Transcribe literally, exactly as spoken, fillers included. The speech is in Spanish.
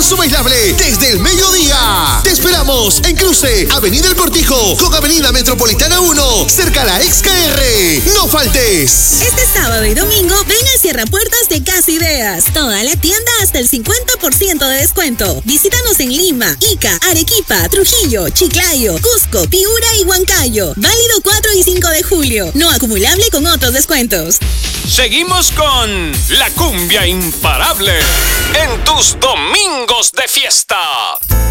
almuerzo bailable desde el mediodía. Te esperamos en Cruce, Avenida El Cortijo, con Avenida Metropolitana uno, cerca a la ex K R. ¡No faltes! Este sábado y domingo ven al cierrapuertas de Casa Ideas. Toda la tienda hasta el cincuenta por ciento de descuento. Visítanos en Lima, Ica, Arequipa, Trujillo, Chiclayo, Cusco, Piura y Huancayo. Válido cuatro y cinco de julio. No acumulable con otros descuentos. Seguimos con la cumbia imparable en tus domingos de fiesta.